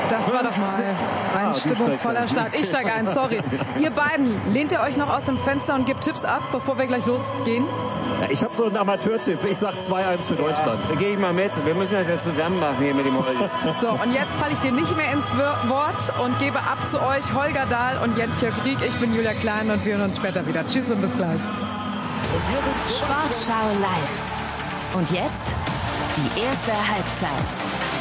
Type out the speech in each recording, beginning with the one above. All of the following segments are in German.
Das war doch mal ein stimmungsvoller Start. Ich steige ein, sorry. Ihr beiden, lehnt ihr euch noch aus dem Fenster und gebt Tipps ab, bevor wir gleich losgehen? Ja, ich habe so einen Amateurtipp. Ich sag 2-1 für Deutschland. Da gehe ich mal mit. Wir müssen das ja zusammen machen hier mit dem Holger. So, und jetzt falle ich dir nicht mehr ins Wort und gebe ab zu euch Holger Dahl und Jens-Jörg Rieck. Ich bin Julia Klein und wir hören uns später wieder. Tschüss und bis gleich. Sportschau live. Und jetzt die erste Halbzeit.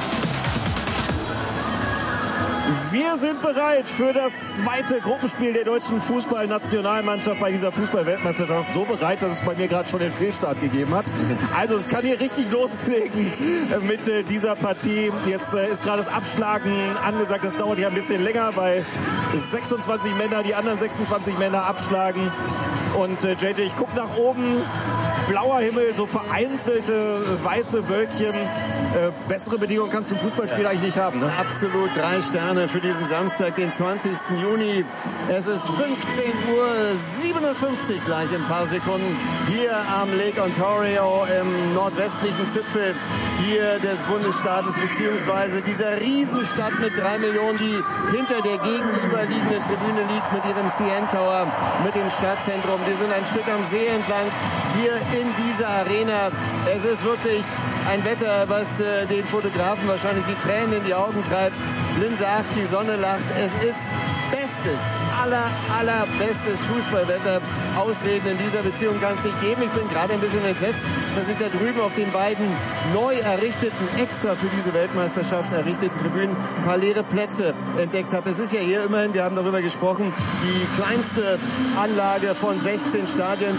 Wir sind bereit für das zweite Gruppenspiel der deutschen Fußballnationalmannschaft bei dieser Fußball-Weltmeisterschaft. So bereit, dass es bei mir gerade schon den Fehlstart gegeben hat. Also es kann hier richtig loslegen mit dieser Partie. Jetzt ist gerade das Abschlagen angesagt. Das dauert ja ein bisschen länger, weil 26 Männer die anderen 26 Männer abschlagen. Und JJ, ich gucke nach oben. Blauer Himmel, so vereinzelte weiße Wölkchen. Bessere Bedingungen kannst du im Fußballspiel eigentlich nicht haben, ne? Absolut, 3 Sterne für diesen Samstag, den 20. Juni. Es ist 15:57 Uhr, gleich in ein paar Sekunden, hier am Lake Ontario im nordwestlichen Zipfel hier des Bundesstaates, beziehungsweise dieser Riesenstadt mit 3 Millionen, die hinter der gegenüberliegenden Tribüne liegt mit ihrem CN Tower, mit dem Stadtzentrum. Wir sind ein Stück am See entlang, hier in dieser Arena. Es ist wirklich ein Wetter, was den Fotografen wahrscheinlich die Tränen in die Augen treibt. Linse 8, die Sonne lacht. Es ist bestes, allerbestes Fußballwetter. Ausreden in dieser Beziehung kann es nicht geben. Ich bin gerade ein bisschen entsetzt, dass ich da drüben auf den beiden neu errichteten, extra für diese Weltmeisterschaft errichteten Tribünen ein paar leere Plätze entdeckt habe. Es ist ja hier immerhin, wir haben darüber gesprochen, die kleinste Anlage von 16 Stadien,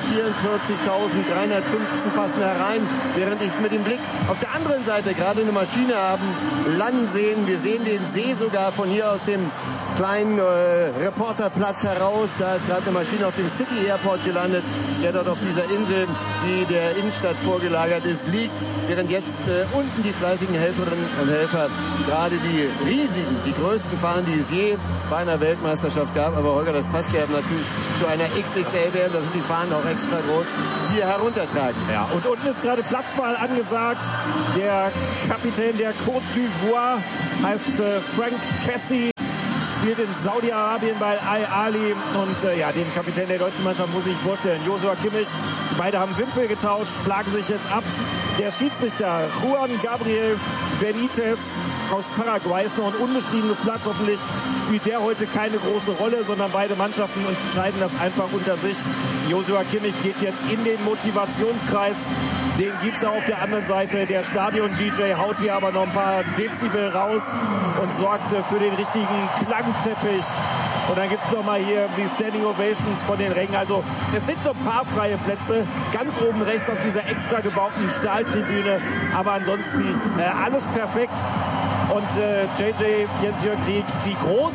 44.315 passen herein, während ich mit dem Blick auf der anderen Seite gerade eine Maschine haben landen sehen. Wir sehen den See sogar von hier aus dem kleinen Reporterplatz heraus. Da ist gerade eine Maschine auf dem City Airport gelandet, der dort auf dieser Insel, die der Innenstadt vorgelagert ist, liegt, während jetzt unten die fleißigen Helferinnen und Helfer gerade die riesigen, die größten Fahnen, die es je bei einer Weltmeisterschaft gab. Aber Holger, das passt ja natürlich zu einer XXL-WM, da sind die Fahnen auch extra groß, hier heruntertragen. Ja, und unten ist gerade Platzwahl angesagt. Der Kapitän der Côte d'Ivoire heißt Frank Cassie. Spielt in Saudi-Arabien bei Al-Ahly und den Kapitän der deutschen Mannschaft muss ich vorstellen, Joshua Kimmich. Beide haben Wimpel getauscht, schlagen sich jetzt ab. Der Schiedsrichter Juan Gabriel Benitez aus Paraguay ist noch ein unbeschriebenes Blatt. Hoffentlich spielt der heute keine große Rolle, sondern beide Mannschaften entscheiden das einfach unter sich. Joshua Kimmich geht jetzt in den Motivationskreis. Den gibt's auch auf der anderen Seite. Der Stadion-DJ haut hier aber noch ein paar Dezibel raus und sorgt für den richtigen Klangteppich. Und dann gibt's noch mal hier die Standing Ovations von den Rängen. Also es sind so ein paar freie Plätze. Ganz oben rechts auf dieser extra gebauten Stahltribüne. Aber ansonsten alles perfekt. Und JJ, Jens-Jörg Rieck, die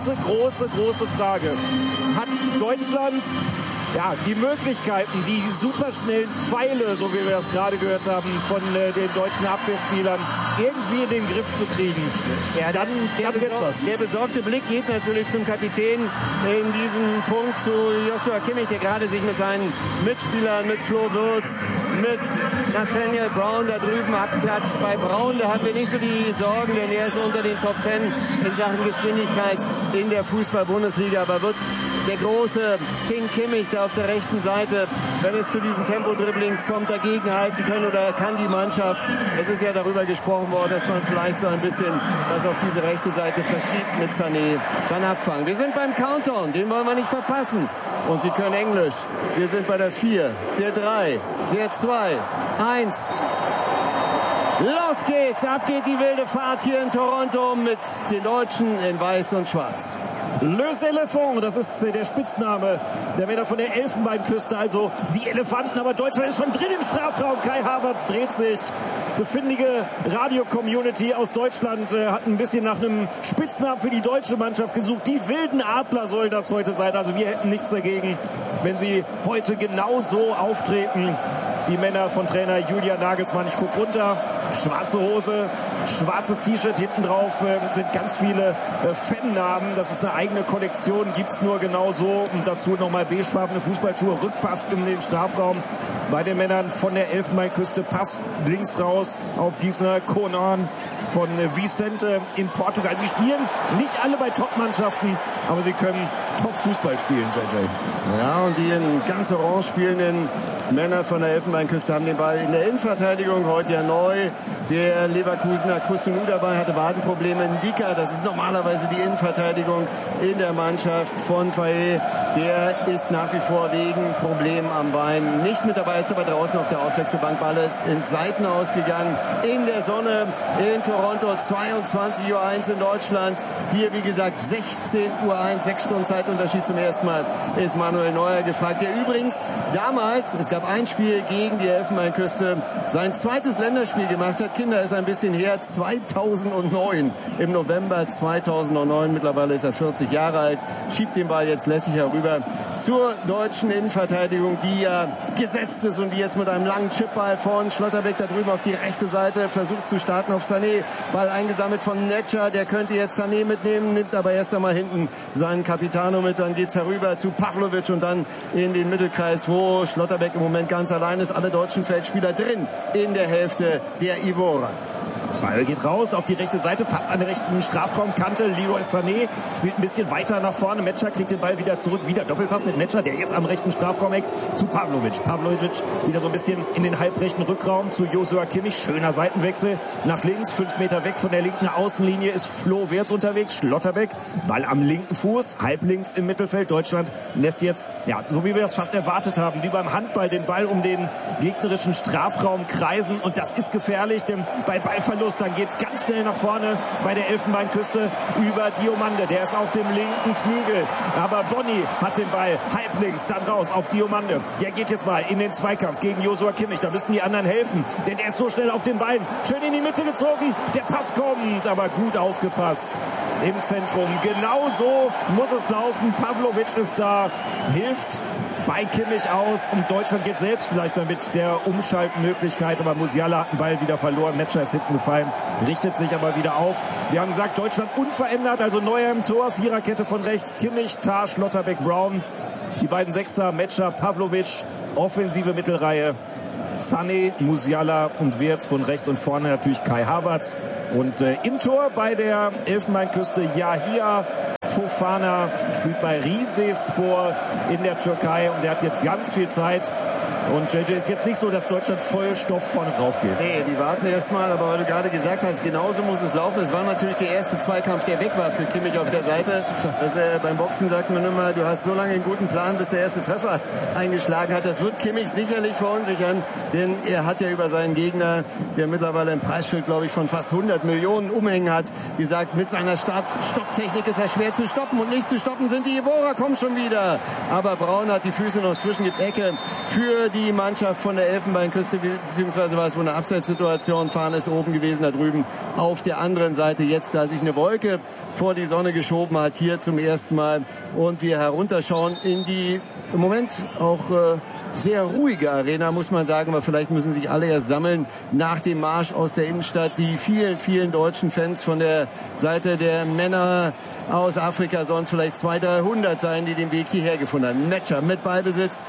große Frage. Hat Deutschland die Möglichkeiten, die superschnellen Pfeile, so wie wir das gerade gehört haben, von den deutschen Abwehrspielern irgendwie in den Griff zu kriegen? Ja, dann geht's was. Der besorgte Blick geht natürlich zum Kapitän in diesem Punkt, zu Joshua Kimmich, der gerade sich mit seinen Mitspielern, mit Flo Wirtz, mit Nathaniel Brown da drüben abklatscht. Bei Brown, da haben wir nicht so die Sorgen, denn er ist unter den Top 10 in Sachen Geschwindigkeit in der Fußball-Bundesliga. Aber wird der große King Kimmich da auf der rechten Seite, wenn es zu diesen Tempo-Dribblings kommt, dagegen halten können oder kann die Mannschaft? Es ist ja darüber gesprochen worden, dass man vielleicht so ein bisschen das auf diese rechte Seite verschiebt mit Sané, dann abfangen. Wir sind beim Countdown, den wollen wir nicht verpassen. Und Sie können Englisch. Wir sind bei der 4, der 3, der 2, 1. Los geht's, ab geht die wilde Fahrt hier in Toronto mit den Deutschen in Weiß und Schwarz. Les Elephants, das ist der Spitzname der Männer von der Elfenbeinküste, also die Elefanten. Aber Deutschland ist schon drin im Strafraum. Kai Havertz dreht sich. Eine findige Radio-Community aus Deutschland hat ein bisschen nach einem Spitznamen für die deutsche Mannschaft gesucht. Die wilden Adler soll das heute sein. Also wir hätten nichts dagegen, wenn sie heute genau so auftreten. Die Männer von Trainer Julian Nagelsmann. Ich gucke runter. Schwarze Hose, schwarzes T-Shirt. Hinten drauf sind ganz viele Fannamen. Das ist eine eigene Kollektion, gibt's nur genau so. Und dazu nochmal beigefarbene Fußballschuhe. Rückpass in den Strafraum bei den Männern von der Elfenbeinküste. Pass links raus auf Gießener Conan von Vicente in Portugal. Sie spielen nicht alle bei Top-Mannschaften, aber sie können Top-Fußball spielen, JJ. Ja, und die in ganz orange spielenden Männer von der Elfenbeinküste haben den Ball in der Innenverteidigung. Heute ja neu der Leverkusener Kusunu dabei, hatte Wadenprobleme. Ndika, das ist normalerweise die Innenverteidigung in der Mannschaft von Faye. Der ist nach wie vor wegen Problemen am Bein nicht mit dabei, ist aber draußen auf der Auswechselbank. Ball ist ins Seitenaus gegangen. In der Sonne in Toronto, 22:01 Uhr in Deutschland. Hier, wie gesagt, 16:01 Uhr, 6 Stunden Zeitunterschied zum ersten Mal, ist Manuel Neuer gefragt. Der übrigens damals, es gab ein Spiel gegen die Elfenbeinküste, sein zweites Länderspiel gemacht hat. Kinder, ist ein bisschen her, 2009, im November 2009. Mittlerweile ist er 40 Jahre alt, schiebt den Ball jetzt lässig herüber zur deutschen Innenverteidigung, die ja gesetzt ist und die jetzt mit einem langen Chipball von Schlotterbeck da drüben auf die rechte Seite versucht zu starten auf Sané. Ball eingesammelt von Netscher, der könnte jetzt Sané mitnehmen, nimmt aber erst einmal hinten seinen Capitano mit. Dann geht's herüber zu Pavlovic und dann in den Mittelkreis, wo Schlotterbeck im Moment ganz allein ist. Alle deutschen Feldspieler drin in der Hälfte der Ivorer. Ball geht raus auf die rechte Seite, fast an der rechten Strafraumkante. Leroy Sané spielt ein bisschen weiter nach vorne. Metscher kriegt den Ball wieder zurück. Wieder Doppelpass mit Metscher, der jetzt am rechten Strafraumeck zu Pavlovic. Pavlovic wieder so ein bisschen in den halbrechten Rückraum zu Joshua Kimmich. Schöner Seitenwechsel nach links. 5 Meter weg von der linken Außenlinie ist Flo Wirtz unterwegs. Schlotterbeck, Ball am linken Fuß, halblinks im Mittelfeld. Deutschland lässt jetzt, ja, so wie wir das fast erwartet haben, wie beim Handball, den Ball um den gegnerischen Strafraum kreisen. Und das ist gefährlich, denn bei Ballverlust dann geht's ganz schnell nach vorne bei der Elfenbeinküste über Diomande. Der ist auf dem linken Flügel. Aber Bonni hat den Ball halblinks, dann raus auf Diomande. Der geht jetzt mal in den Zweikampf gegen Joshua Kimmich. Da müssen die anderen helfen, denn er ist so schnell auf den Beinen. Schön in die Mitte gezogen. Der Pass kommt, aber gut aufgepasst im Zentrum. Genau so muss es laufen. Pavlovic ist da, hilft bei Kimmich aus und Deutschland geht selbst vielleicht mal mit der Umschaltmöglichkeit, aber Musiala hat den Ball wieder verloren, Metscher ist hinten gefallen, richtet sich aber wieder auf. Wir haben gesagt, Deutschland unverändert, also Neuer im Tor, Viererkette von rechts, Kimmich, Tah, Schlotterbeck, Brown, die beiden Sechser, Metscher, Pavlovic, offensive Mittelreihe, Sané, Musiala und Wirtz von rechts und vorne natürlich Kai Havertz. Und im Tor bei der Elfenbeinküste Yahia Fofana, spielt bei Rizespor in der Türkei und der hat jetzt ganz viel Zeit. Und JJ, ist jetzt nicht so, dass Deutschland voll Stoff vorne drauf geht. Nee, die warten erstmal, aber weil du gerade gesagt hast, genauso muss es laufen. Es war natürlich der erste Zweikampf, der weg war für Kimmich auf der Seite. Beim Boxen sagt man immer, du hast so lange einen guten Plan, bis der erste Treffer eingeschlagen hat. Das wird Kimmich sicherlich verunsichern, denn er hat ja über seinen Gegner, der mittlerweile ein Preisschild, glaube ich, von fast 100 Millionen umhängen hat, gesagt, mit seiner Stopptechnik ist er schwer zu stoppen und nicht zu stoppen sind die Ivorer, kommen schon wieder. Aber Braun hat die Füße noch zwischen die Ecke für die Mannschaft von der Elfenbeinküste, beziehungsweise war es wohl eine Abseitssituation, Fahne ist oben gewesen, da drüben auf der anderen Seite jetzt, da sich eine Wolke vor die Sonne geschoben hat, hier zum ersten Mal und wir herunterschauen in die im Moment auch sehr ruhige Arena, muss man sagen, aber vielleicht müssen sich alle erst sammeln nach dem Marsch aus der Innenstadt. Die vielen, vielen deutschen Fans von der Seite der Männer aus Afrika sollen es vielleicht 200, 300 sein, die den Weg hierher gefunden haben. Metscher mit Ballbesitz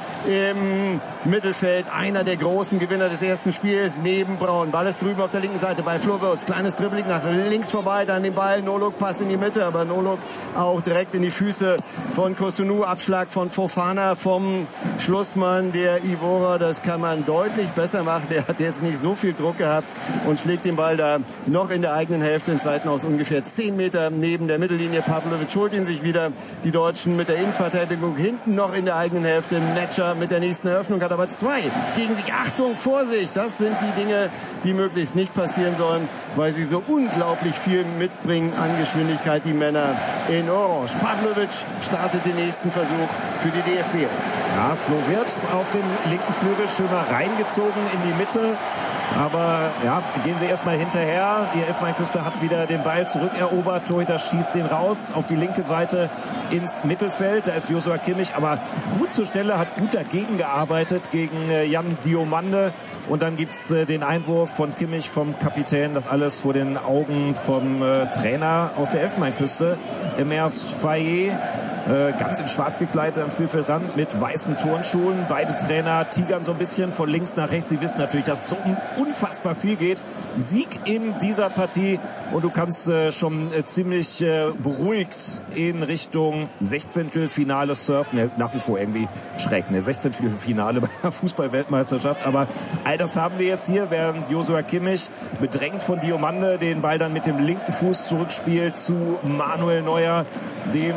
im Mittelfeld, einer der großen Gewinner des ersten Spiels neben Braun. Ball ist drüben auf der linken Seite bei Flo Wirtz. Kleines Dribbling nach links vorbei, dann den Ball, No-Look, Pass in die Mitte, aber No-Look auch direkt in die Füße von Kusunu. Abschlag von Fofana vom Schlussmann der Ivorer, das kann man deutlich besser machen. Der hat jetzt nicht so viel Druck gehabt und schlägt den Ball da noch in der eigenen Hälfte ins Seitenaus, ungefähr 10 Meter neben der Mittellinie. Pavlovic holt ihn sich wieder. Die Deutschen mit der Innenverteidigung hinten noch in der eigenen Hälfte. Metscher mit der nächsten Eröffnung hat aber 2 gegen sich. Achtung, Vorsicht! Das sind die Dinge, die möglichst nicht passieren sollen, weil sie so unglaublich viel mitbringen an Geschwindigkeit, die Männer in Orange. Pavlovic startet den nächsten Versuch für die DFB. Ja, Flo Wirtz auf dem linken Flügel schön mal reingezogen in die Mitte. Aber ja, gehen sie erstmal hinterher. Die Elfenbeinküste hat wieder den Ball zurückerobert. Torhüter schießt den raus auf die linke Seite ins Mittelfeld. Da ist Joshua Kimmich aber gut zur Stelle, hat gut dagegen gearbeitet gegen Jan Diomande. Und dann gibt's den Einwurf von Kimmich, vom Kapitän. Das alles vor den Augen vom Trainer aus der Elfenbeinküste, Emers Faye. Ganz in schwarz gekleidet am Spielfeldrand mit weißen Turnschuhen. Beide Trainer tigern so ein bisschen von links nach rechts. Sie wissen natürlich, dass es so unfassbar viel geht. Sieg in dieser Partie und du kannst schon ziemlich beruhigt in Richtung 16. surfen. Nach wie vor irgendwie schräg, ne? 16. Finale bei der Fußball-Weltmeisterschaft. Aber all das haben wir jetzt hier, während Joshua Kimmich bedrängt von Diomande den Ball dann mit dem linken Fuß zurückspielt zu Manuel Neuer, dem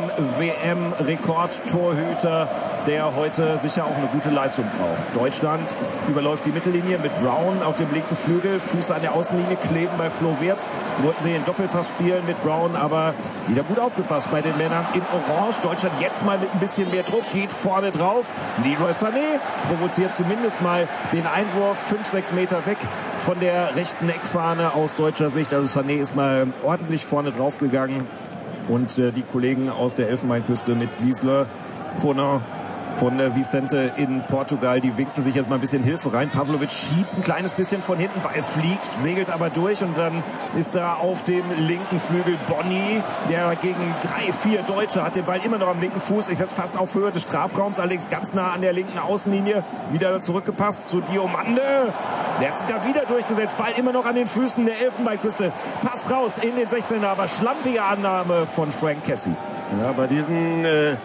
WM-Rekordtorhüter, der heute sicher auch eine gute Leistung braucht. Deutschland überläuft die Mittellinie mit Brown auf dem linken Flügel, Füße an der Außenlinie kleben bei Flo Wirtz. Wollten sie den Doppelpass spielen mit Brown, aber wieder gut aufgepasst bei den Männern in Orange. Deutschland jetzt mal mit ein bisschen mehr Druck, geht vorne drauf. Leroy Sané provoziert zumindest mal den Einwurf 5-6 Meter weg von der rechten Eckfahne aus deutscher Sicht. Also Sané ist mal ordentlich vorne drauf gegangen. Und die Kollegen aus der Elfenbeinküste mit Gisler, Conan von Vicente in Portugal, die winken sich jetzt mal ein bisschen Hilfe rein. Pavlovic schiebt ein kleines bisschen von hinten, Ball fliegt, segelt aber durch und dann ist da auf dem linken Flügel Bonny, der gegen 3-4 Deutsche hat den Ball immer noch am linken Fuß, ist jetzt fast auf Höhe des Strafraums, allerdings ganz nah an der linken Außenlinie, wieder zurückgepasst zu Diomande. Der hat sich da wieder durchgesetzt, Ball immer noch an den Füßen der Elfenbeinküste. Pass raus in den 16er, aber schlampige Annahme von Frank Kessie. Ja, bei diesen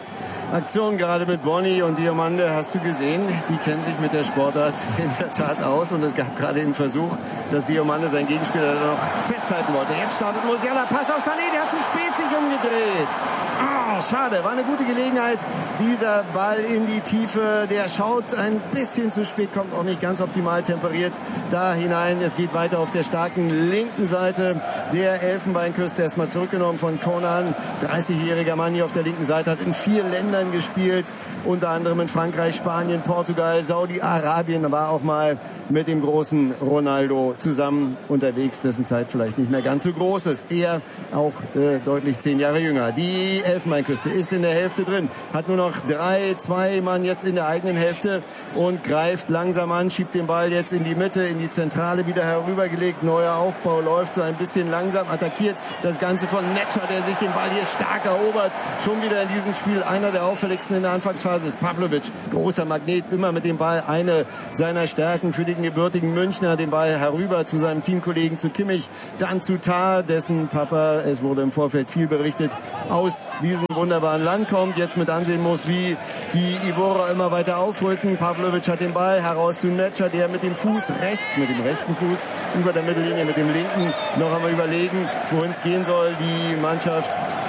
Aktion gerade mit Bonny und Diomande hast du gesehen, die kennen sich mit der Sportart in der Tat aus und es gab gerade den Versuch, dass Diomande seinen Gegenspieler noch festhalten wollte. Jetzt startet Musiala, Pass auf Sané, der hat zu spät sich umgedreht. Schade, war eine gute Gelegenheit. Dieser Ball in die Tiefe, der schaut ein bisschen zu spät, kommt auch nicht ganz optimal temperiert da hinein. Es geht weiter auf der starken linken Seite der Elfenbeinküste. Erstmal zurückgenommen von Conan. 30-jähriger Mann hier auf der linken Seite, hat in 4 Ländern gespielt, unter anderem in Frankreich, Spanien, Portugal, Saudi-Arabien, war auch mal mit dem großen Ronaldo zusammen unterwegs, dessen Zeit vielleicht nicht mehr ganz so groß ist. Er auch deutlich 10 Jahre jünger. Die Elfenbeinküste ist in der Hälfte drin, hat nur noch 2 Mann jetzt in der eigenen Hälfte und greift langsam an, schiebt den Ball jetzt in die Mitte, in die Zentrale wieder herübergelegt. Neuer Aufbau läuft so ein bisschen langsam, attackiert das Ganze von Netscher, der sich den Ball hier stark erobert. Schon wieder in diesem Spiel einer der auffälligsten in der Anfangsphase ist Pavlovic. Großer Magnet, immer mit dem Ball, eine seiner Stärken für den gebürtigen Münchner. Den Ball herüber zu seinem Teamkollegen, zu Kimmich, dann zu Tah, dessen Papa, es wurde im Vorfeld viel berichtet, aus diesem wunderbaren Land kommt, jetzt mit ansehen muss, wie die Ivorer immer weiter aufrücken. Pavlovic hat den Ball heraus zu Netscher, der mit dem rechten Fuß über der Mittellinie, mit dem linken noch einmal überlegen, wohin es gehen soll. Die Mannschaft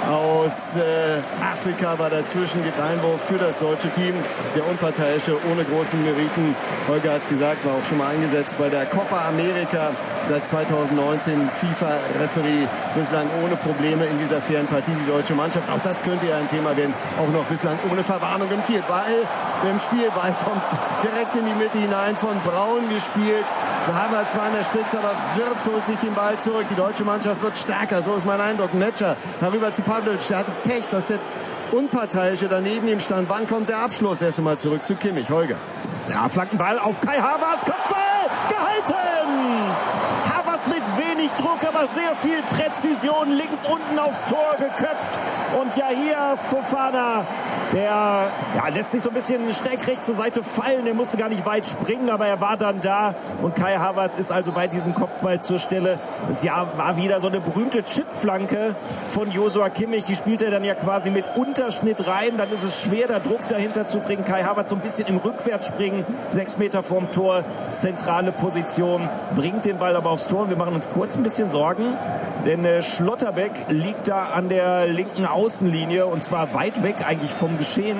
aus Afrika war dazwischen, gibt Einwurf für das deutsche Team. Der Unparteiische, ohne großen Meriten. Holger hat es gesagt, war auch schon mal eingesetzt bei der Copa America. Seit 2019 FIFA-Referee, bislang ohne Probleme in dieser fairen Partie. Die deutsche Mannschaft, auch das könnte ja ein Thema werden, auch noch bislang ohne Verwarnung im Ziel. Ball im Spiel, Ball kommt direkt in die Mitte hinein, von Braun gespielt. Havertz war in der Spitze, aber Wirtz holt sich den Ball zurück. Die deutsche Mannschaft wird stärker, so ist mein Eindruck. Netscher herüber zu Pavlovic, der hatte Pech, dass der Unparteiische daneben ihm stand. Wann kommt der Abschluss? Erst einmal zurück zu Kimmich. Holger. Ja, Flankenball auf Kai Havertz, Kopfball, gehalten! Havertz mit wenig Druck, aber sehr viel Präzision, links unten aufs Tor geköpft. Und ja, hier Fofana, der lässt sich so ein bisschen schräg rechts zur Seite fallen. Der musste gar nicht weit springen, aber er war dann da. Und Kai Havertz ist also bei diesem Kopfball zur Stelle. Es war wieder so eine berühmte Chipflanke von Joshua Kimmich. Die spielt er dann ja quasi mit Unterschnitt rein. Dann ist es schwer, da Druck dahinter zu bringen. Kai Havertz so ein bisschen im Rückwärtsspringen, 6 Meter vorm Tor, zentrale Position, bringt den Ball aber aufs Tor. Und wir machen uns kurz ein bisschen Sorgen, denn Schlotterbeck liegt da an der linken Außenlinie und zwar weit weg eigentlich vom Geschehen.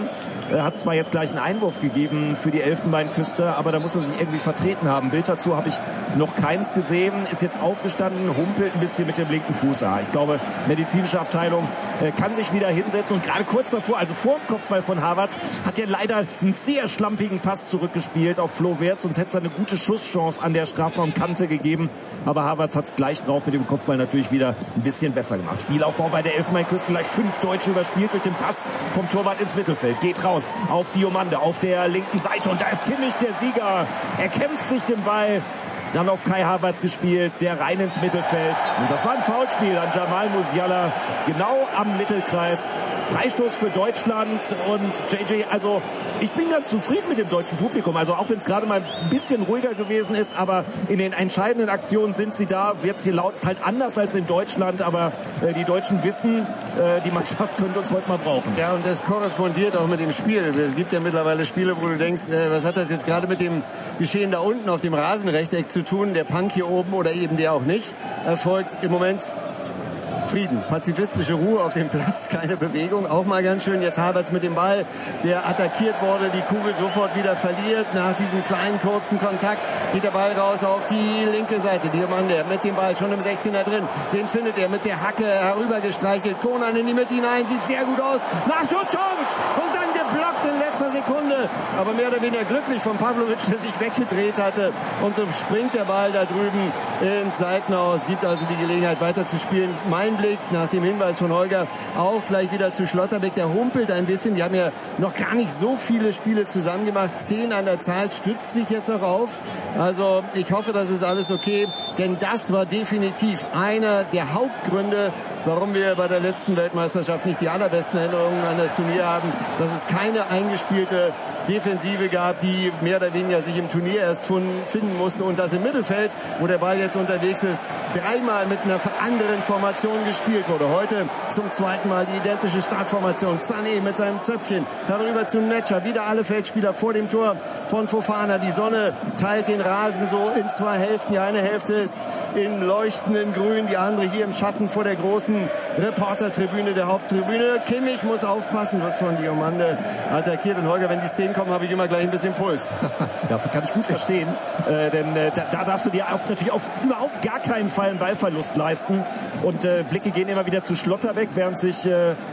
hat zwar jetzt gleich einen Einwurf gegeben für die Elfenbeinküste, aber da muss er sich irgendwie vertreten haben. Bild dazu habe ich noch keins gesehen, ist jetzt aufgestanden, humpelt ein bisschen mit dem linken Fuß. Ja, ich glaube, medizinische Abteilung kann sich wieder hinsetzen, und gerade kurz davor, also vor dem Kopfball von Havertz, hat er leider einen sehr schlampigen Pass zurückgespielt auf Flo Wirtz, sonst hätte es eine gute Schusschance an der Strafraumkante gegeben, aber Havertz hat es gleich drauf mit dem Kopfball natürlich wieder ein bisschen besser gemacht. Spielaufbau bei der Elfenbeinküste, gleich 5 Deutsche überspielt durch den Pass vom Torwart ins Mittelfeld, geht raus auf Diomande auf der linken Seite, und da ist Kimmich der Sieger, er kämpft sich den Ball, dann auf Kai Havertz gespielt, der rein ins Mittelfeld. Und das war ein Foulspiel an Jamal Musiala, genau am Mittelkreis. Freistoß für Deutschland, und JJ, also ich bin ganz zufrieden mit dem deutschen Publikum. Also auch wenn es gerade mal ein bisschen ruhiger gewesen ist, aber in den entscheidenden Aktionen sind sie da. Wird's hier laut, ist halt anders als in Deutschland, aber die Deutschen wissen, die Mannschaft könnte uns heute mal brauchen. Ja, und das korrespondiert auch mit dem Spiel. Es gibt ja mittlerweile Spiele, wo du denkst, was hat das jetzt gerade mit dem Geschehen da unten auf dem Rasenrechteck zu tun, der Punk hier oben oder eben der auch nicht, erfolgt im Moment Frieden, pazifistische Ruhe auf dem Platz, keine Bewegung, auch mal ganz schön. Jetzt Havertz mit dem Ball, der attackiert wurde, die Kugel sofort wieder verliert. Nach diesem kleinen kurzen Kontakt geht der Ball raus auf die linke Seite. Diomande mit dem Ball schon im 16er drin. Den findet er mit der Hacke herübergestreichelt. Konan in die Mitte hinein, sieht sehr gut aus. Nachschusschance und dann geblockt in letzter Sekunde. Aber mehr oder weniger glücklich von Pavlovic, der sich weggedreht hatte. Und so springt der Ball da drüben ins Seitenhaus. Gibt also die Gelegenheit weiter zu spielen. Mein Blick nach dem Hinweis von Holger auch gleich wieder zu Schlotterbeck. Der humpelt ein bisschen. Die haben ja noch gar nicht so viele Spiele zusammen gemacht. 10 an der Zahl, stützt sich jetzt auch auf. Also ich hoffe, das ist alles okay. Denn das war definitiv einer der Hauptgründe, warum wir bei der letzten Weltmeisterschaft nicht die allerbesten Erinnerungen an das Turnier haben. Dass es keine eingespielte Defensive gab, die mehr oder weniger sich im Turnier erst finden musste. Und das im Mittelfeld, wo der Ball jetzt unterwegs ist, 3-mal mit einer anderen Formation gespielt wurde. Heute zum 2. Mal die identische Startformation. Sané mit seinem Zöpfchen herüber zu Netscher. Wieder alle Feldspieler vor dem Tor von Fofana. Die Sonne teilt den Rasen so in 2 Hälften. Die eine Hälfte ist in leuchtenden Grün, die andere hier im Schatten vor der großen Reportertribüne, der Haupttribüne. Kimmich muss aufpassen, wird von Diomande attackiert. Und Holger, wenn die Szenen kommen, habe ich immer gleich ein bisschen Puls. Ja, kann ich gut verstehen. Denn da darfst du dir auch natürlich auf überhaupt gar keinen Fall einen Ballverlust leisten. Und Blicke gehen immer wieder zu Schlotterbeck, während sich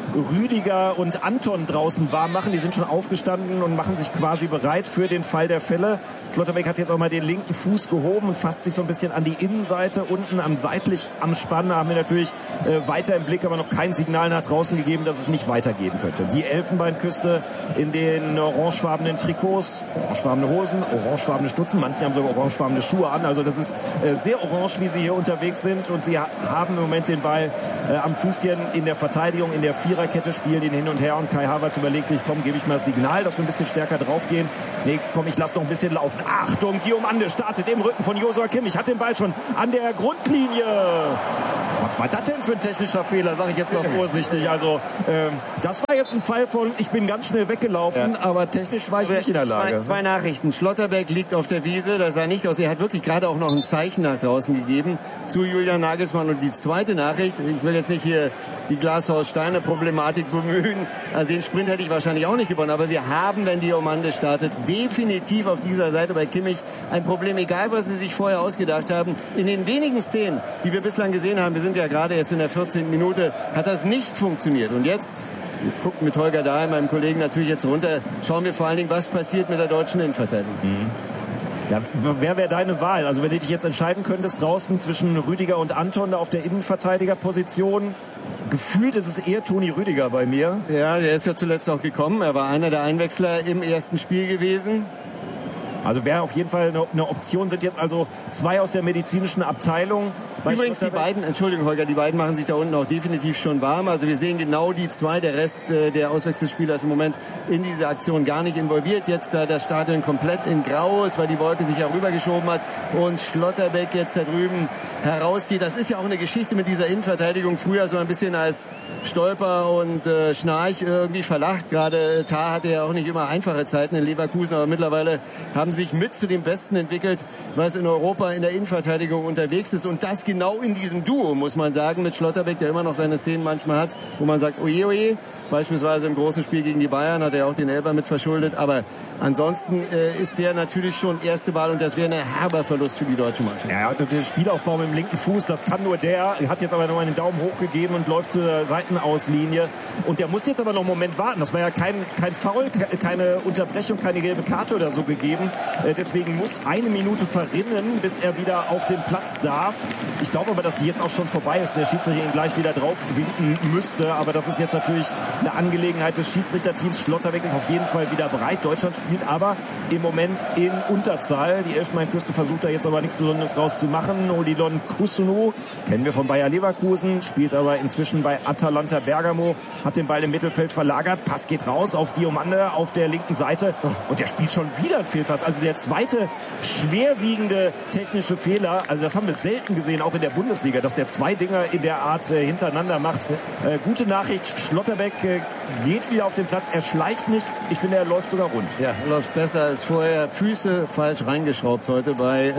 Rüdiger und Anton draußen warm machen. Die sind schon aufgestanden und machen sich quasi bereit für den Fall der Fälle. Schlotterbeck hat jetzt auch mal den linken Fuß gehoben und fasst sich so ein bisschen an die Innenseite unten seitlich am Spann. Haben wir natürlich weiter im Blick, aber noch kein Signal nach draußen gegeben, dass es nicht weitergehen könnte. Die Elfenbeinküste in den orangefarbenen Trikots, orangefarbene Hosen, orangefarbene Stutzen. Manche haben sogar orangefarbene Schuhe an. Also das ist sehr orange, wie sie hier unterwegs sind. Und sie haben im Moment den Ball am Fußchen in der Verteidigung, in der Viererkette, spielen ihn hin und her. Und Kai Havertz überlegt sich, komm, gebe ich mal das Signal, dass wir ein bisschen stärker draufgehen. Nee, komm, ich lasse noch ein bisschen laufen. Achtung, Diomande startet im Rücken von Joshua Kimmich, hat den Ball schon an der Grundlinie. Was war das denn für ein technischer Fehler, sage ich jetzt mal vorsichtig. Also das war jetzt ein Fall von, ich bin ganz schnell weggelaufen, aber technisch war ich nicht in der Lage. Zwei Nachrichten. Schlotterbeck liegt auf der Wiese, das sah nicht aus. Er hat wirklich gerade auch noch ein Zeichen nach draußen gegeben zu Julian Nagelsmann. Und die zweite Nachricht, ich will jetzt nicht hier die Glashaus-Steine-Problematik bemühen, also den Sprint hätte ich wahrscheinlich auch nicht gewonnen, aber wir haben, wenn Diomande startet, definitiv auf dieser Seite bei Kimmich ein Problem, egal was sie sich vorher ausgedacht haben. In den wenigen Szenen, die wir bislang gesehen haben, wir sind ja gerade erst in der 14. Minute, hat das nicht funktioniert. Und jetzt, wir gucken mit Holger Dahl, meinem Kollegen, natürlich jetzt runter, schauen wir vor allen Dingen, was passiert mit der deutschen Innenverteidigung. Ja, wer wäre deine Wahl? Also wenn du dich jetzt entscheiden könntest draußen zwischen Rüdiger und Anton da auf der Innenverteidigerposition, gefühlt ist es eher Toni Rüdiger bei mir. Ja, der ist ja zuletzt auch gekommen. Er war einer der Einwechsler im ersten Spiel gewesen. Also wäre auf jeden Fall eine Option, sind jetzt also 2 aus der medizinischen Abteilung. Übrigens die beiden, Entschuldigung Holger, die beiden machen sich da unten auch definitiv schon warm. Also wir sehen genau die 2, der Rest der Auswechselspieler ist im Moment in diese Aktion gar nicht involviert. Jetzt da das Stadion komplett in Grau ist, weil die Wolke sich ja rübergeschoben hat und Schlotterbeck jetzt da drüben herausgeht. Das ist ja auch eine Geschichte mit dieser Innenverteidigung. Früher so ein bisschen als Stolper und Schnarch irgendwie verlacht. Gerade Tah hatte ja auch nicht immer einfache Zeiten in Leverkusen, aber mittlerweile haben sich mit zu den Besten entwickelt, was in Europa in der Innenverteidigung unterwegs ist. Und das genau in diesem Duo, muss man sagen, mit Schlotterbeck, der immer noch seine Szenen manchmal hat, wo man sagt, oje, oje. Beispielsweise im großen Spiel gegen die Bayern hat er auch den Elfer mit verschuldet. Aber ansonsten ist der natürlich schon erste Wahl und das wäre ein herber Verlust für die deutsche Mannschaft. Ja, der Spielaufbau mit dem linken Fuß, das kann nur der. Er hat jetzt aber nochmal den Daumen hochgegeben und läuft zur Seitenauslinie. Und der muss jetzt aber noch einen Moment warten. Das war ja kein Foul, keine Unterbrechung, keine gelbe Karte oder so gegeben. Deswegen muss eine Minute verrinnen, bis er wieder auf den Platz darf. Ich glaube aber, dass die jetzt auch schon vorbei ist und der Schiedsrichter ihn gleich wieder drauf winken müsste. Aber das ist jetzt natürlich eine Angelegenheit des Schiedsrichterteams. Schlotterbeck ist auf jeden Fall wieder bereit. Deutschland spielt aber im Moment in Unterzahl. Die Elfenbeinküste versucht da jetzt aber nichts Besonderes rauszumachen. Odilon Kusunu, kennen wir von Bayer Leverkusen, spielt aber inzwischen bei Atalanta Bergamo, hat den Ball im Mittelfeld verlagert. Pass geht raus auf Diomande auf der linken Seite und der spielt schon wieder einen Fehlpass. Also der zweite schwerwiegende technische Fehler. Also das haben wir selten gesehen, auch in der Bundesliga, dass der zwei Dinger in der Art hintereinander macht. Gute Nachricht, Schlotterbeck geht wieder auf den Platz. Er schleicht nicht. Ich finde, er läuft sogar rund. Ja, läuft besser als vorher. Füße falsch reingeschraubt heute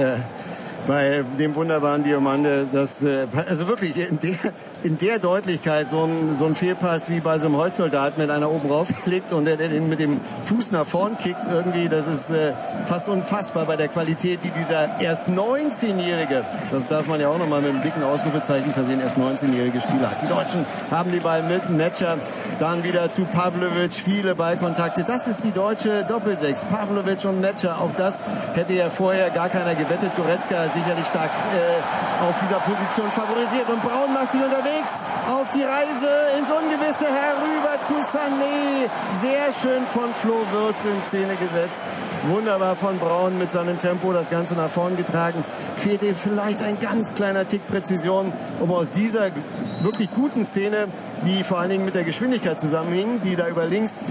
bei dem wunderbaren Diomande. Das, also wirklich in der Deutlichkeit so ein Fehlpass wie bei so einem Holzsoldat mit einer oben raufgelegt und der den mit dem Fuß nach vorn kickt irgendwie. Das ist fast unfassbar bei der Qualität, die dieser erst 19-Jährige, das darf man ja auch nochmal mit einem dicken Ausrufezeichen versehen, erst 19-jährige Spieler hat. Die Deutschen haben den Ball mit Netscher, dann wieder zu Pavlovic, viele Ballkontakte. Das ist die deutsche Doppelsechs. Pavlovic und Netscher, auch das hätte ja vorher gar keiner gewettet. Goretzka sicherlich stark auf dieser Position favorisiert. Und Braun macht sich unterwegs auf die Reise ins Ungewisse herüber zu Sané. Sehr schön von Flo Wirtz in Szene gesetzt. Wunderbar von Braun mit seinem Tempo das Ganze nach vorn getragen. Fehlte vielleicht ein ganz kleiner Tick Präzision, um aus dieser wirklich guten Szene, die vor allen Dingen mit der Geschwindigkeit zusammenhing, die da über links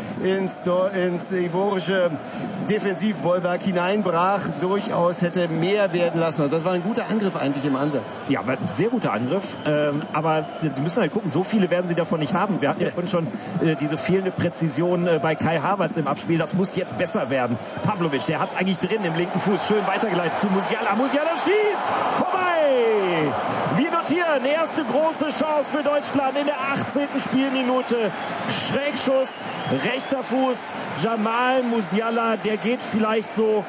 ins ivorische Defensivbollwerk hineinbrach, durchaus hätte mehr werden lassen. Das war ein guter Angriff eigentlich im Ansatz. Ja, war ein sehr guter Angriff. Aber Sie müssen halt gucken, so viele werden Sie davon nicht haben. Wir hatten ja vorhin schon diese fehlende Präzision bei Kai Havertz im Abspiel. Das muss jetzt besser werden. Pavlovic, der hat es eigentlich drin im linken Fuß. Schön weitergeleitet zu Musiala. Musiala schießt! Vorbei! Wir notieren erste große Chance für Deutschland in der 18. Spielminute. Schrägschuss, rechter Fuß. Jamal Musiala, der geht vielleicht so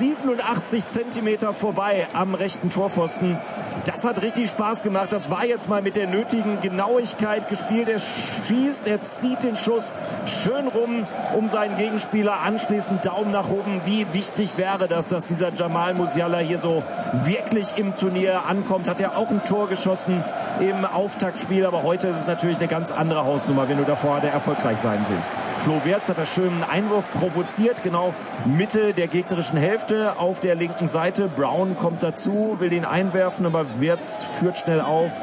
87 Zentimeter vorbei am rechten Torpfosten. Das hat richtig Spaß gemacht. Das war jetzt mal mit der nötigen Genauigkeit gespielt. Er schießt, er zieht den Schuss schön rum um seinen Gegenspieler. Anschließend Daumen nach oben. Wie wichtig wäre das, dass dieser Jamal Musiala hier so wirklich im Turnier ankommt. Hat er auch ein Tor geschossen im Auftaktspiel. Aber heute ist es natürlich eine ganz andere Hausnummer, wenn du davor erfolgreich sein willst. Flo Wirtz hat da schön einen Einwurf provoziert. Genau Mitte der gegnerischen Hälfte auf der linken Seite. Brown kommt dazu, will ihn einwerfen, aber Wirtz führt schnell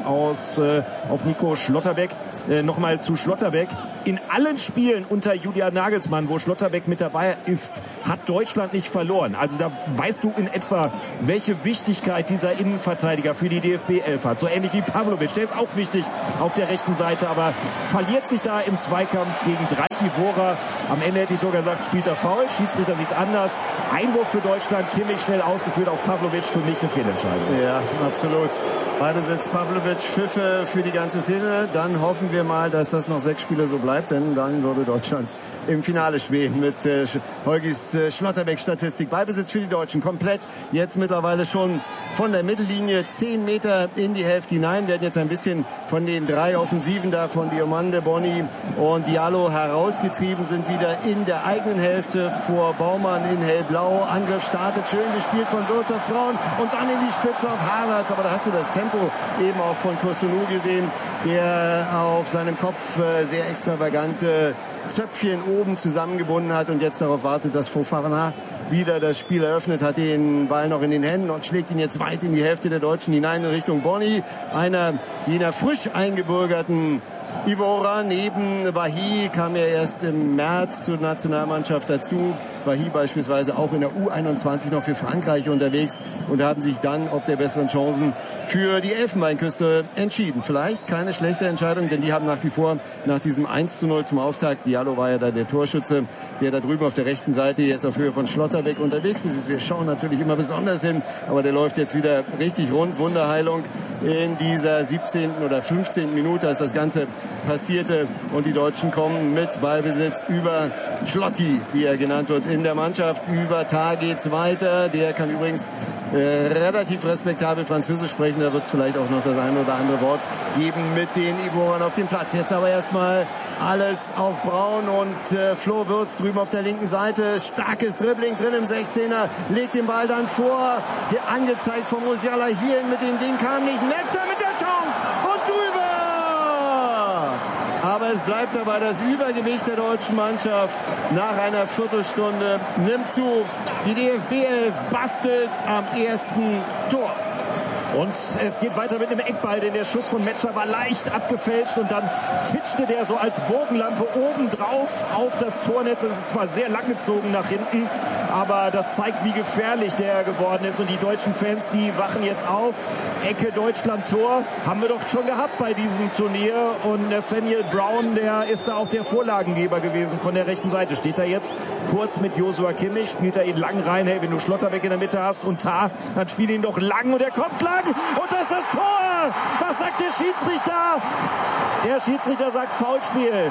auf Nico Schlotterbeck. Nochmal zu Schlotterbeck. In allen Spielen unter Julian Nagelsmann, wo Schlotterbeck mit dabei ist, hat Deutschland nicht verloren. Also da weißt du in etwa, welche Wichtigkeit dieser Innenverteidiger für die DFB 11 hat. So ähnlich wie Pavlovic, der ist auch wichtig auf der rechten Seite, aber verliert sich da im Zweikampf gegen 3 Ivorer. Am Ende hätte ich sogar gesagt, spielt er faul. Schiedsrichter sieht's anders. Einwurf für Deutschland, Kimmich schnell ausgeführt, auch Pavlovic für mich eine Fehlentscheidung. Ja, absolut. Ballbesitz Pavlovic, Pfiffe für die ganze Szene. Dann hoffen wir mal, dass das noch 6 Spiele so bleibt, denn dann würde Deutschland im Finale spielen mit Holgis Schlotterbeck-Statistik. Ballbesitz für die Deutschen komplett. Jetzt mittlerweile schon von der Mittellinie 10 Meter in die Hälfte hinein. Werden jetzt ein bisschen von den 3 Offensiven da von Diomande, Boni und Diallo herausgetrieben, sind wieder in der eigenen Hälfte vor Baumann in hellblau. Angriff startet, schön gespielt von Wirtz auf Braun und dann in die Spitze auf Havertz. Aber da hast du das Tempo eben auch von Kusunu gesehen, der auf seinem Kopf sehr extravagante Zöpfchen oben zusammengebunden hat und jetzt darauf wartet, dass Fofana wieder das Spiel eröffnet, hat den Ball noch in den Händen und schlägt ihn jetzt weit in die Hälfte der Deutschen hinein in Richtung Boni, einer jener frisch eingebürgerten Ivora neben Wahi, kam ja erst im März zur Nationalmannschaft dazu. Wahi beispielsweise auch in der U21 noch für Frankreich unterwegs und haben sich dann ob der besseren Chancen für die Elfenbeinküste entschieden. Vielleicht keine schlechte Entscheidung, denn die haben nach wie vor nach diesem 1:0 zum Auftakt, Diallo war ja da der Torschütze, der da drüben auf der rechten Seite jetzt auf Höhe von Schlotterbeck unterwegs ist. Wir schauen natürlich immer besonders hin, aber der läuft jetzt wieder richtig rund. Wunderheilung in dieser 17. oder 15. Minute, als das Ganze passierte und die Deutschen kommen mit Ballbesitz über Schlotti, wie er genannt wird, in der Mannschaft. Über Tag geht's weiter. Der kann übrigens relativ respektabel Französisch sprechen. Da wird es vielleicht auch noch das eine oder andere Wort geben mit den Ivorern auf dem Platz. Jetzt aber erstmal alles auf Braun und Flo Würz drüben auf der linken Seite. Starkes Dribbling drin im 16er. Legt den Ball dann vor. Hier angezeigt von Musiala. Hierhin mit dem Ding kam nicht. Netscher mit der Chance und drüber. Aber es bleibt dabei, das Übergewicht der deutschen Mannschaft nach einer Viertelstunde nimmt zu. Die DFB 11 bastelt am ersten Tor. Und es geht weiter mit einem Eckball, denn der Schuss von Metscher war leicht abgefälscht und dann titschte der so als Bogenlampe obendrauf auf das Tornetz. Es ist zwar sehr lang gezogen nach hinten, aber das zeigt, wie gefährlich der geworden ist. Und die deutschen Fans, die wachen jetzt auf. Ecke Deutschland-Tor haben wir doch schon gehabt bei diesem Turnier. Und Nathaniel Brown, der ist da auch der Vorlagengeber gewesen von der rechten Seite. Steht da jetzt kurz mit Joshua Kimmich, spielt er ihn lang rein. Hey, wenn du Schlotterbeck in der Mitte hast und Tah, dann spiel ihn doch lang und er kommt lang. Und das ist das Tor! Was sagt der Schiedsrichter? Der Schiedsrichter sagt Foulspiel.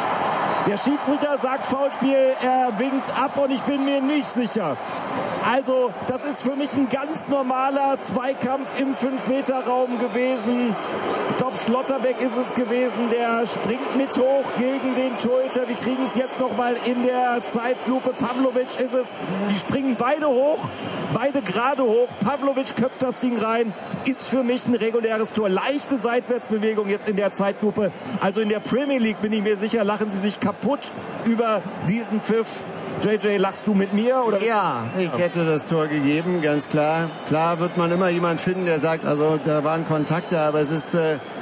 Der Schiedsrichter sagt Foulspiel, er winkt ab und ich bin mir nicht sicher. Also, das ist für mich ein ganz normaler Zweikampf im 5-Meter-Raum gewesen. Ich glaube, Schlotterbeck ist es gewesen, der springt mit hoch gegen den Torhüter. Wir kriegen es jetzt nochmal in der Zeitlupe. Pavlovic ist es. Die springen beide hoch, beide gerade hoch. Pavlovic köpft das Ding rein. Ist für mich ein reguläres Tor. Leichte Seitwärtsbewegung jetzt in der Zeitlupe. Also in der Premier League bin ich mir sicher, lachen sie sich kaputt über diesen Pfiff. JJ, lachst du mit mir? Oder? Ja, ich hätte das Tor gegeben, ganz klar. Klar wird man immer jemand finden, der sagt, also da waren Kontakte, aber es ist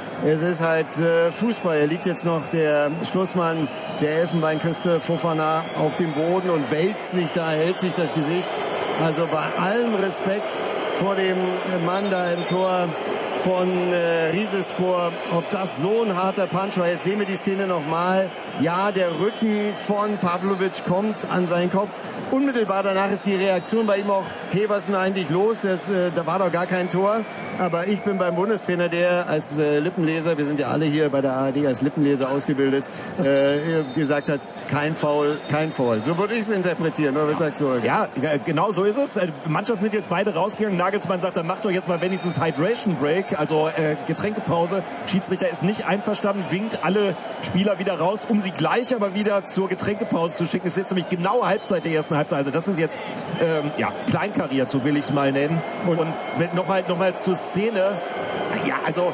halt Fußball. Er liegt jetzt noch der Schlussmann der Elfenbeinküste, Fofana, auf dem Boden und wälzt sich da, hält sich das Gesicht. Also bei allem Respekt vor dem Mann da im Tor von Rizespor, ob das so ein harter Punch war. Jetzt sehen wir die Szene nochmal. Ja, der Rücken von Pavlovic kommt an seinen Kopf. Unmittelbar danach ist die Reaktion bei ihm auch, hey, was ist denn eigentlich los? Da war doch gar kein Tor. Aber ich bin beim Bundestrainer, der als Lippenleser, wir sind ja alle hier bei der ARD als Lippenleser ausgebildet, gesagt hat, kein Foul, kein Foul. So würde ich es interpretieren, oder was sagst du? Ja, genau so ist es. Mannschaften sind jetzt beide rausgegangen. Nagelsmann sagt, dann macht doch jetzt mal wenigstens Hydration Break, also Getränkepause. Schiedsrichter ist nicht einverstanden, winkt alle Spieler wieder raus, um sie gleich aber wieder zur Getränkepause zu schicken. Es ist jetzt nämlich genau Halbzeit der ersten Halbzeit. Also das ist jetzt kleinkariert, so will ich es mal nennen. Und nochmal zur Szene. Ja, also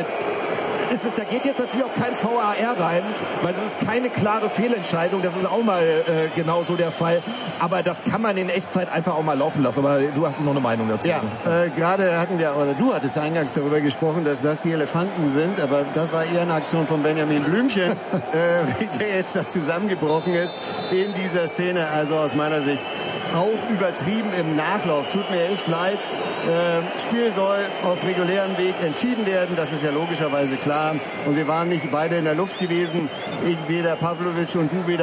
da geht jetzt natürlich auch kein VAR rein, weil es ist keine klare Fehlentscheidung. Das ist auch mal genau so der Fall. Aber das kann man in Echtzeit einfach auch mal laufen lassen. Aber du hast noch eine Meinung dazu. Ja, gerade du hattest eingangs darüber gesprochen, dass das die Elefanten sind. Aber das war eher eine Aktion von Benjamin Blümchen, der jetzt da zusammengebrochen ist in dieser Szene. Also aus meiner Sicht auch übertrieben im Nachlauf. Tut mir echt leid. Spiel soll auf regulärem Weg entschieden werden. Das ist ja logischerweise klar. Und wir waren nicht beide in der Luft gewesen. Ich weder Pavlovic und du weder